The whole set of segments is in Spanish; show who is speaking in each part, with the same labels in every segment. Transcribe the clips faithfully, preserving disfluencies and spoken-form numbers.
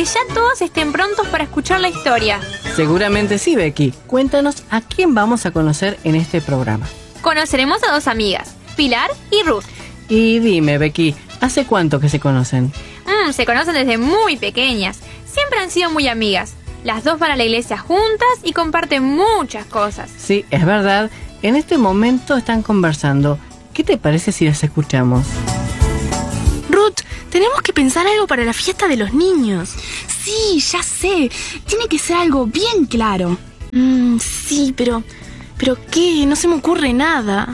Speaker 1: ya todos estén prontos para escuchar la historia.
Speaker 2: Seguramente sí, Becky. Cuéntanos a quién vamos a conocer en este programa.
Speaker 1: Conoceremos a dos amigas, Pilar y Ruth.
Speaker 2: Y dime, Becky, ¿hace cuánto que se conocen?
Speaker 1: Mm, se conocen desde muy pequeñas. Siempre han sido muy amigas. Las dos van a la iglesia juntas y comparten muchas cosas.
Speaker 2: Sí, es verdad. En este momento están conversando. ¿Qué te parece si las escuchamos?
Speaker 3: Ruth, tenemos que pensar algo para la fiesta de los niños. Sí, ya sé. Tiene que ser algo bien claro. Mm, sí, pero... ¿Pero qué? No se me ocurre nada.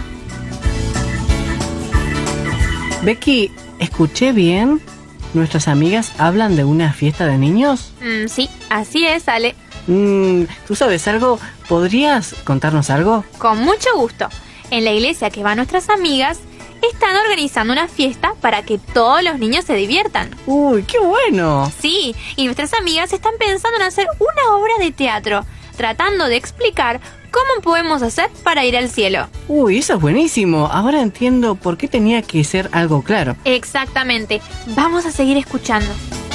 Speaker 2: Becky, ¿escuché bien? ¿Nuestras amigas hablan de una fiesta de niños?
Speaker 1: Mm, sí, así es, Ale.
Speaker 2: Mm, ¿Tú sabes algo? ¿Podrías contarnos algo?
Speaker 1: Con mucho gusto. En la iglesia que van nuestras amigas, están organizando una fiesta para que todos los niños se diviertan.
Speaker 2: ¡Uy, qué bueno!
Speaker 1: Sí, y nuestras amigas están pensando en hacer una obra de teatro, tratando de explicar cómo podemos hacer para ir al cielo.
Speaker 2: Uy, eso es buenísimo. Ahora entiendo por qué tenía que ser algo claro.
Speaker 1: Exactamente. Vamos a seguir escuchando.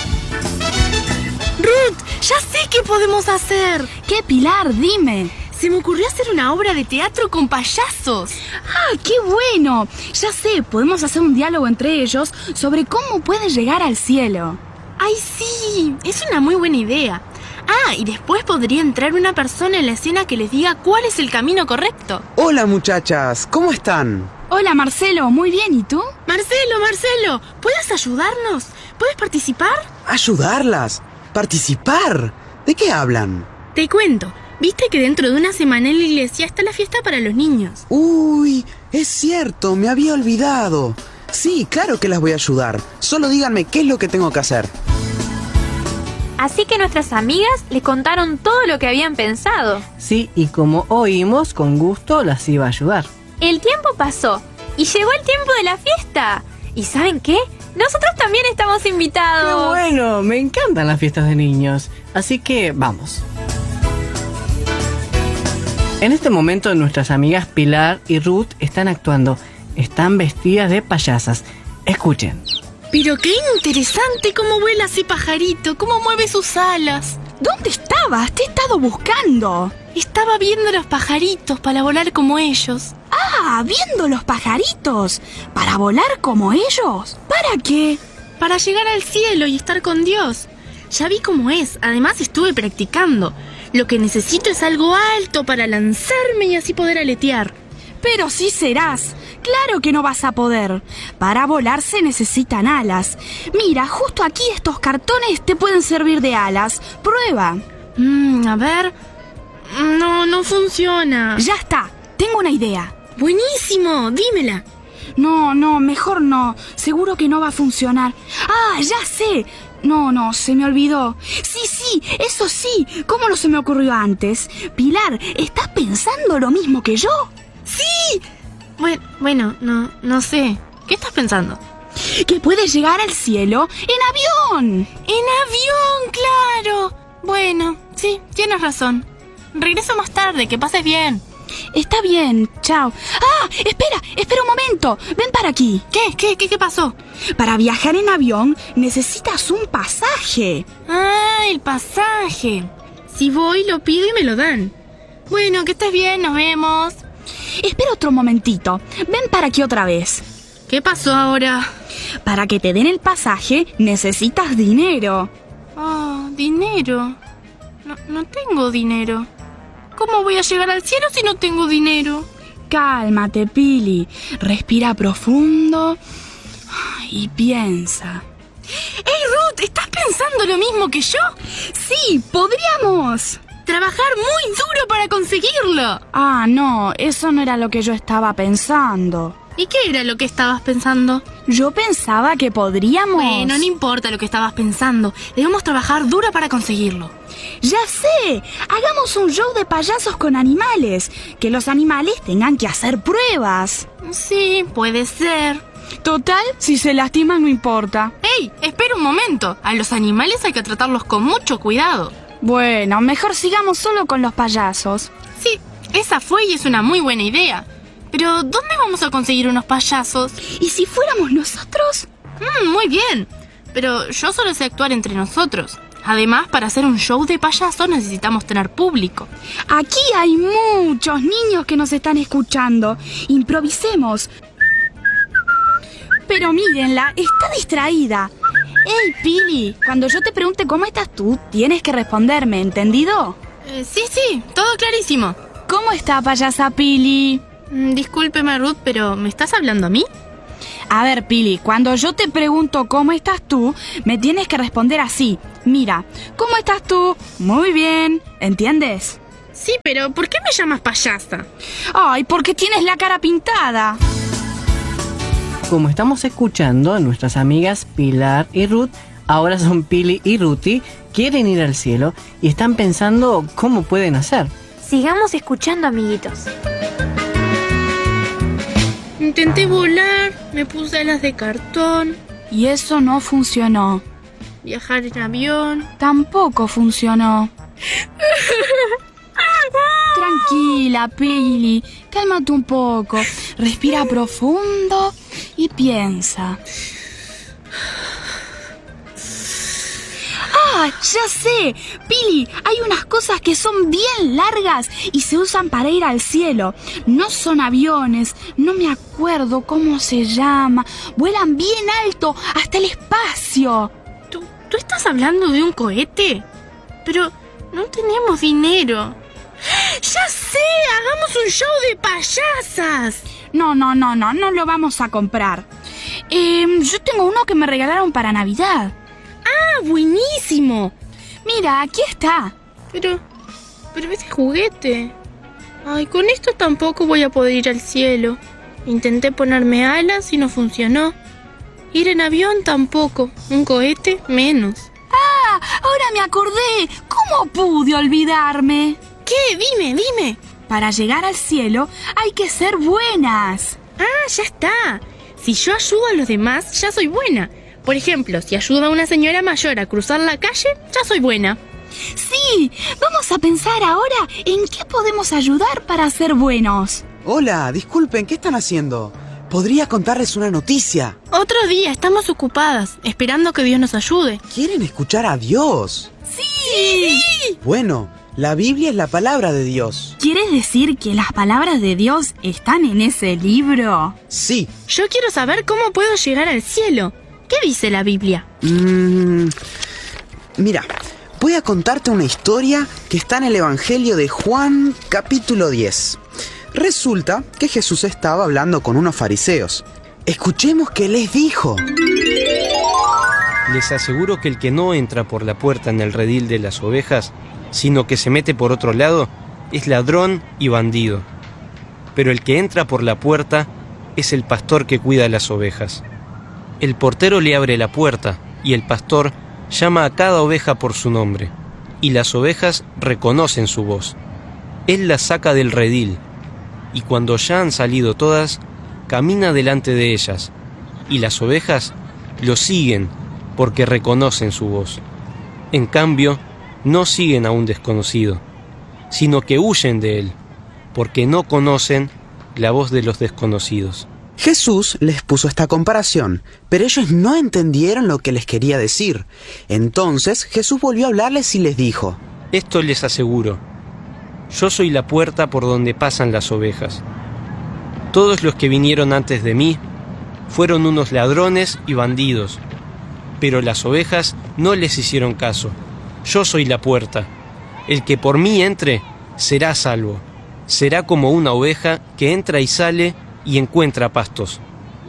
Speaker 3: Ruth, ya sé qué podemos hacer. ¿Qué, Pilar? Dime. Se me ocurrió hacer una obra de teatro con payasos. ¡Ah, qué bueno! Ya sé, podemos hacer un diálogo entre ellos sobre cómo pueden llegar al cielo. ¡Ay, sí! Es una muy buena idea. Ah, y después podría entrar una persona en la escena que les diga cuál es el camino correcto.
Speaker 4: Hola muchachas, ¿cómo están?
Speaker 3: Hola Marcelo, muy bien, ¿y tú? Marcelo, Marcelo, ¿puedes ayudarnos? ¿Puedes participar?
Speaker 4: ¿Ayudarlas? ¿Participar? ¿De qué hablan?
Speaker 3: Te cuento, viste que dentro de una semana en la iglesia está la fiesta para los niños.
Speaker 4: Uy, es cierto, me había olvidado. Sí, claro que las voy a ayudar. Solo díganme qué es lo que tengo que hacer.
Speaker 1: Así que nuestras amigas le contaron todo lo que habían pensado.
Speaker 2: Sí, y como oímos, con gusto las iba a ayudar.
Speaker 1: El tiempo pasó y llegó el tiempo de la fiesta. ¿Y saben qué? Nosotros también estamos invitados.
Speaker 2: ¡Qué bueno! Me encantan las fiestas de niños. Así que vamos. En este momento nuestras amigas Pilar y Ruth están actuando. Están vestidas de payasas. Escuchen.
Speaker 3: Pero qué interesante cómo vuela ese pajarito, cómo mueve sus alas. ¿Dónde estabas? Te he estado buscando. Estaba viendo los pajaritos para volar como ellos. Ah, viendo los pajaritos. ¿Para volar como ellos? ¿Para qué? Para llegar al cielo y estar con Dios. Ya vi cómo es, además estuve practicando. Lo que necesito es algo alto para lanzarme y así poder aletear. Pero sí serás. Claro que no vas a poder. Para volar se necesitan alas. Mira, justo aquí estos cartones te pueden servir de alas. Prueba. Mm, a ver. No, no funciona. Ya está. Tengo una idea. Buenísimo. Dímela. No, no, mejor no. Seguro que no va a funcionar. Ah, ya sé. No, no, se me olvidó. Sí, sí, eso sí. ¿Cómo no se me ocurrió antes? Pilar, ¿estás pensando lo mismo que yo? ¡Sí! Bueno, bueno, no, no sé. ¿Qué estás pensando? Que puedes llegar al cielo en avión. ¡En avión, claro! Bueno, sí, tienes razón. Regreso más tarde, que pases bien. Está bien, chao. ¡Ah! Espera, espera un momento. Ven para aquí. ¿Qué? ¿Qué? ¿Qué, qué pasó? Para viajar en avión necesitas un pasaje. Ah, el pasaje. Si voy, lo pido y me lo dan. Bueno, que estés bien, nos vemos. Espera otro momentito. Ven para aquí otra vez. ¿Qué pasó ahora? Para que te den el pasaje necesitas dinero. Oh, dinero. No, no tengo dinero. ¿Cómo voy a llegar al cielo si no tengo dinero? Cálmate, Pili. Respira profundo y piensa. ¡Hey, Ruth! ¿Estás pensando lo mismo que yo? Sí, podríamos trabajar muy duro para conseguirlo. Ah, no, eso no era lo que yo estaba pensando. ¿Y qué era lo que estabas pensando? Yo pensaba que podríamos... Bueno, no importa lo que estabas pensando. Debemos trabajar duro para conseguirlo. ¡Ya sé! Hagamos un show de payasos con animales. Que los animales tengan que hacer pruebas. Sí, puede ser. Total, si se lastiman no importa. ¡Ey! Espera un momento. A los animales hay que tratarlos con mucho cuidado. Bueno, mejor sigamos solo con los payasos. Sí, esa fue y es una muy buena idea. Pero, ¿dónde vamos a conseguir unos payasos? ¿Y si fuéramos nosotros? Mm, muy bien. Pero yo solo sé actuar entre nosotros. Además, para hacer un show de payaso necesitamos tener público.
Speaker 5: Aquí hay muchos niños que nos están escuchando. Improvisemos. Pero mírenla, está distraída. Hey, Pili, cuando yo te pregunte cómo estás tú, tienes que responderme, ¿entendido?
Speaker 3: Eh, sí, sí, todo clarísimo.
Speaker 5: ¿Cómo está, payasa Pili?
Speaker 3: Mm, discúlpeme, Ruth, pero ¿me estás hablando a mí?
Speaker 5: A ver, Pili, cuando yo te pregunto cómo estás tú, me tienes que responder así. Mira, ¿cómo estás tú? Muy bien, ¿entiendes?
Speaker 3: Sí, pero ¿por qué me llamas payasa?
Speaker 5: Ay, porque tienes la cara pintada.
Speaker 2: Como estamos escuchando, nuestras amigas Pilar y Ruth, ahora son Pili y Ruti, quieren ir al cielo y están pensando cómo pueden hacer.
Speaker 1: Sigamos escuchando, amiguitos.
Speaker 3: Intenté volar, me puse alas de cartón,
Speaker 5: Y eso no funcionó.
Speaker 3: viajar en avión.
Speaker 5: Tampoco funcionó. Tranquila, Pili. Cálmate un poco. Respira profundo y piensa. ¡Ah! ¡Ya sé! Pili, hay unas cosas que son bien largas y se usan para ir al cielo. No son aviones, no me acuerdo cómo se llama. Vuelan bien alto, hasta el espacio.
Speaker 3: ¿Tú, ¿Tú estás hablando de un cohete? Pero no tenemos dinero. ¡Ya sé! ¡Hagamos un show de payasas!
Speaker 5: No, no, no, no, no lo vamos a comprar. Eh, yo tengo uno que me regalaron para Navidad.
Speaker 3: ¡Ah, buenísimo!
Speaker 5: Mira, aquí está.
Speaker 3: Pero, pero ese juguete. Ay, con esto tampoco voy a poder ir al cielo. Intenté ponerme alas y no funcionó. Ir en avión tampoco. Un cohete menos.
Speaker 5: ¡Ah! Ahora me acordé. ¿Cómo pude olvidarme?
Speaker 3: ¿Qué? Dime, dime.
Speaker 5: Para llegar al cielo hay que ser buenas.
Speaker 3: Ah, ya está. Si yo ayudo a los demás, ya soy buena. Por ejemplo, si ayudo a una señora mayor a cruzar la calle, ya soy buena.
Speaker 5: Sí, vamos a pensar ahora en qué podemos ayudar para ser buenos.
Speaker 4: Hola, disculpen, ¿qué están haciendo? Podría contarles una noticia.
Speaker 3: Otro día, estamos ocupadas, esperando que Dios nos ayude.
Speaker 4: ¿Quieren escuchar a Dios?
Speaker 5: ¡Sí!
Speaker 4: Bueno, la Biblia es la palabra de Dios.
Speaker 5: ¿Quieres decir que las palabras de Dios están en ese libro?
Speaker 4: Sí.
Speaker 3: Yo quiero saber cómo puedo llegar al cielo. ¿Qué dice la Biblia?
Speaker 4: Mm, mira, voy a contarte una historia que está en el Evangelio de Juan, capítulo diez. Resulta que Jesús estaba hablando con unos fariseos. Escuchemos qué les dijo.
Speaker 6: Les aseguro que el que no entra por la puerta en el redil de las ovejas, sino que se mete por otro lado, es ladrón y bandido. Pero el que entra por la puerta es el pastor que cuida las ovejas. El portero le abre la puerta y el pastor llama a cada oveja por su nombre, y las ovejas reconocen su voz. Él las saca del redil, y cuando ya han salido todas, camina delante de ellas, y las ovejas lo siguen porque reconocen su voz. En cambio, no siguen a un desconocido, sino que huyen de él, porque no conocen la voz de los desconocidos.
Speaker 4: Jesús les puso esta comparación, pero ellos no entendieron lo que les quería decir. Entonces Jesús volvió a hablarles y les dijo:
Speaker 6: Esto les aseguro, yo soy la puerta por donde pasan las ovejas. Todos los que vinieron antes de mí fueron unos ladrones y bandidos, pero las ovejas no les hicieron caso. Yo soy la puerta. El que por mí entre será salvo. Será como una oveja que entra y sale y encuentra pastos.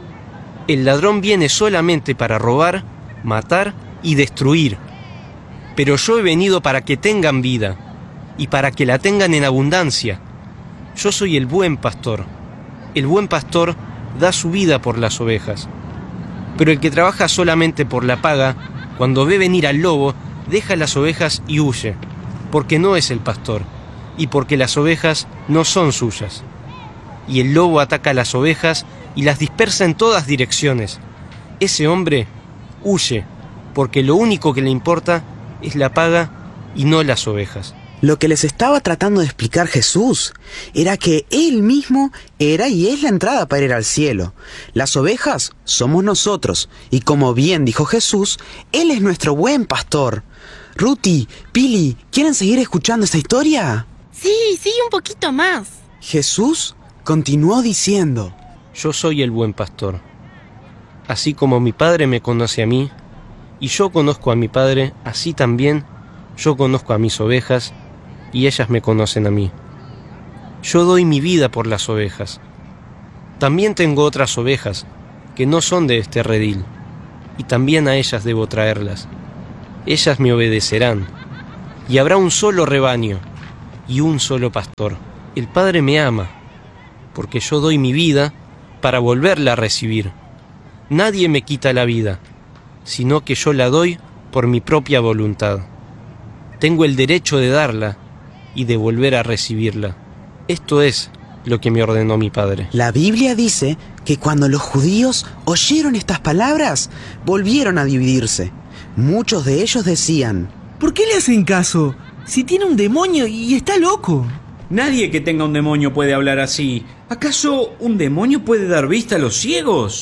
Speaker 6: El ladrón viene solamente para robar, matar y destruir. Pero yo he venido para que tengan vida y para que la tengan en abundancia. Yo soy el buen pastor. El buen pastor da su vida por las ovejas. Pero el que trabaja solamente por la paga, cuando ve venir al lobo, deja las ovejas y huye, porque no es el pastor, y porque las ovejas no son suyas. Y el lobo ataca a las ovejas y las dispersa en todas direcciones. Ese hombre huye, porque lo único que le importa es la paga y no las ovejas.
Speaker 4: Lo que les estaba tratando de explicar Jesús era que Él mismo era y es la entrada para ir al cielo. Las ovejas somos nosotros, y como bien dijo Jesús, Él es nuestro buen pastor. Ruti, Pili, ¿quieren seguir escuchando esta historia?
Speaker 3: Sí, sí, un poquito más.
Speaker 4: Jesús continuó diciendo:
Speaker 6: Yo soy el buen pastor. Así como mi Padre me conoce a mí, y yo conozco a mi Padre, así también yo conozco a mis ovejas, y ellas me conocen a mí. Yo doy mi vida por las ovejas. También tengo otras ovejas, que no son de este redil, y también a ellas debo traerlas. Ellas me obedecerán, y habrá un solo rebaño, y un solo pastor. El Padre me ama, porque yo doy mi vida para volverla a recibir. Nadie me quita la vida, sino que yo la doy por mi propia voluntad. Tengo el derecho de darla y de volver a recibirla. Esto es lo que me ordenó mi Padre.
Speaker 4: La Biblia dice que cuando los judíos oyeron estas palabras, volvieron a dividirse. Muchos de ellos decían:
Speaker 7: ¿por qué le hacen caso? Si tiene un demonio y está loco.
Speaker 8: Nadie que tenga un demonio puede hablar así. ¿Acaso un demonio puede dar vista a los ciegos?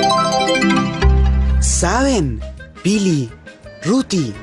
Speaker 4: ¿Saben, Pili, Ruti?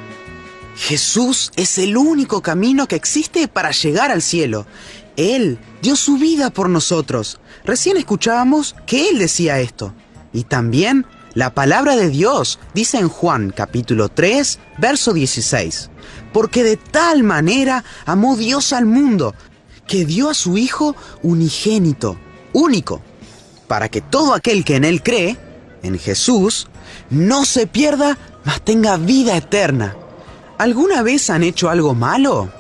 Speaker 4: Jesús es el único camino que existe para llegar al cielo. Él dio su vida por nosotros. Recién escuchábamos que Él decía esto. Y también la palabra de Dios dice en Juan capítulo tres, verso dieciséis. Porque de tal manera amó Dios al mundo, que dio a su Hijo unigénito, único, para que todo aquel que en Él cree, en Jesús, no se pierda, mas tenga vida eterna. ¿Alguna vez han hecho algo malo?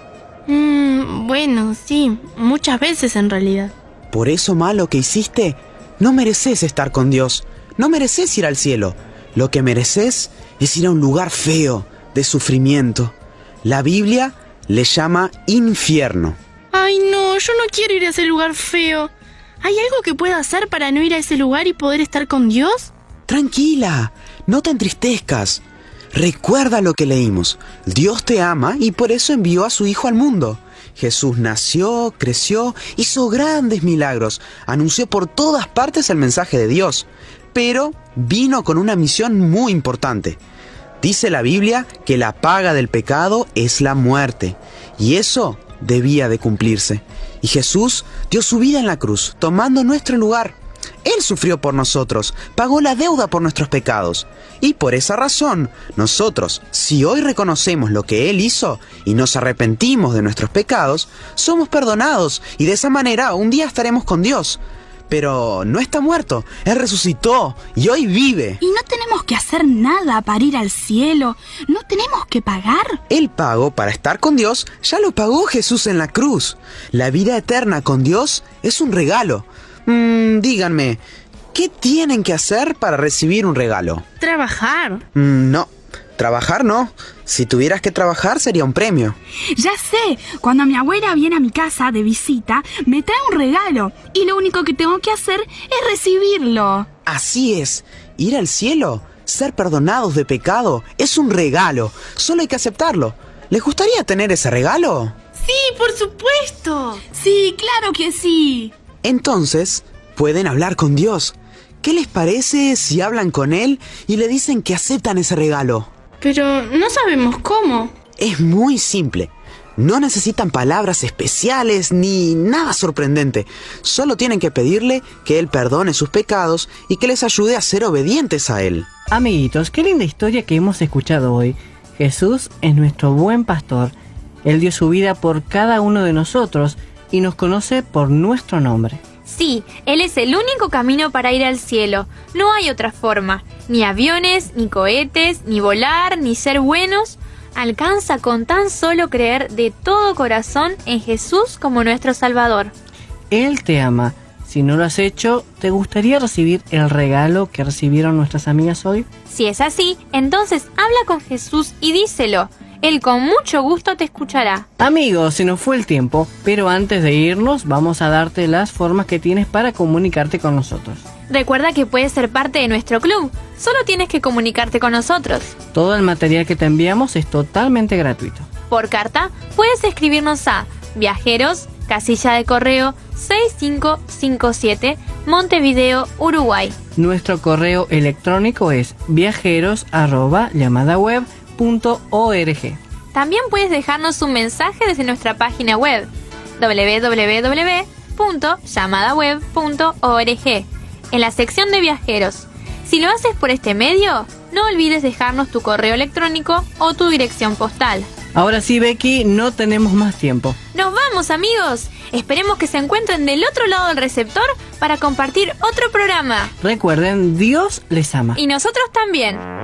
Speaker 3: Mm, bueno, sí, muchas veces en realidad.
Speaker 4: Por eso malo que hiciste, no mereces estar con Dios, no mereces ir al cielo. Lo que mereces es ir a un lugar feo, de sufrimiento. La Biblia le llama infierno.
Speaker 3: Ay, no, yo no quiero ir a ese lugar feo. ¿Hay algo que pueda hacer para no ir a ese lugar y poder estar con Dios?
Speaker 4: Tranquila, no te entristezcas. Recuerda lo que leímos. Dios te ama y por eso envió a su Hijo al mundo. Jesús nació, creció, hizo grandes milagros, anunció por todas partes el mensaje de Dios, pero vino con una misión muy importante. Dice la Biblia que la paga del pecado es la muerte, y eso debía de cumplirse. Y Jesús dio su vida en la cruz, tomando nuestro lugar. Él sufrió por nosotros, pagó la deuda por nuestros pecados. Y por esa razón, nosotros, si hoy reconocemos lo que Él hizo y nos arrepentimos de nuestros pecados, somos perdonados y de esa manera un día estaremos con Dios. Pero no está muerto, Él resucitó y hoy vive.
Speaker 5: Y no tenemos que hacer nada para ir al cielo, no tenemos que pagar.
Speaker 4: El pago para estar con Dios ya lo pagó Jesús en la cruz. La vida eterna con Dios es un regalo. Mm, díganme, ¿qué tienen que hacer para recibir un regalo?
Speaker 3: Trabajar.
Speaker 4: Mm, no, trabajar no. Si tuvieras que trabajar sería un premio.
Speaker 5: Ya sé, cuando mi abuela viene a mi casa de visita, me trae un regalo y lo único que tengo que hacer es recibirlo.
Speaker 4: Así es, ir al cielo, ser perdonados de pecado, es un regalo. Solo hay que aceptarlo. ¿Les gustaría tener ese regalo?
Speaker 3: Sí, por supuesto.
Speaker 5: Sí, claro que sí.
Speaker 4: Entonces, pueden hablar con Dios. ¿Qué les parece si hablan con Él y le dicen que aceptan ese regalo?
Speaker 3: Pero no sabemos cómo.
Speaker 4: Es muy simple. No necesitan palabras especiales ni nada sorprendente. Solo tienen que pedirle que Él perdone sus pecados y que les ayude a ser obedientes a Él.
Speaker 2: Amiguitos, qué linda historia que hemos escuchado hoy. Jesús es nuestro buen pastor. Él dio su vida por cada uno de nosotros y nos conoce por nuestro nombre.
Speaker 1: Sí, Él es el único camino para ir al cielo. No hay otra forma. Ni aviones, ni cohetes, ni volar, ni ser buenos. Alcanza con tan solo creer de todo corazón en Jesús como nuestro Salvador.
Speaker 2: Él te ama. Si no lo has hecho, ¿te gustaría recibir el regalo que recibieron nuestras amigas hoy?
Speaker 1: Si es así, entonces habla con Jesús y díselo. Él con mucho gusto te escuchará.
Speaker 2: Amigos, se nos fue el tiempo, pero antes de irnos vamos a darte las formas que tienes para comunicarte con nosotros.
Speaker 1: Recuerda que puedes ser parte de nuestro club, solo tienes que comunicarte con nosotros.
Speaker 2: Todo el material que te enviamos es totalmente gratuito.
Speaker 1: Por carta, puedes escribirnos a Viajeros, casilla de correo seis cinco cinco siete, Montevideo, Uruguay.
Speaker 2: Nuestro correo electrónico es viajeros arroba llamadaweb punto org.
Speaker 1: También puedes dejarnos un mensaje desde nuestra página web doble u doble u doble u punto llamada web punto org en la sección de viajeros. Si lo haces por este medio, no olvides dejarnos tu correo electrónico o tu dirección postal.
Speaker 2: Ahora sí, Becky, no tenemos más tiempo.
Speaker 1: ¡Nos vamos, amigos! Esperemos que se encuentren del otro lado del receptor para compartir otro programa.
Speaker 2: Recuerden, Dios les ama.
Speaker 1: Y nosotros también.